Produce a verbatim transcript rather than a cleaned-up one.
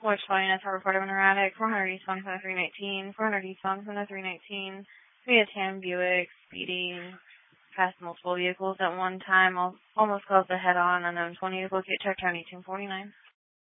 Which line is our report of an erratic, four hundred East Songs on the three nineteen, four hundred East Songs on the three nineteen, we had Tam Buick speeding past multiple vehicles at one time, almost caused a head-on unknown twenty to locate check county two forty-nine.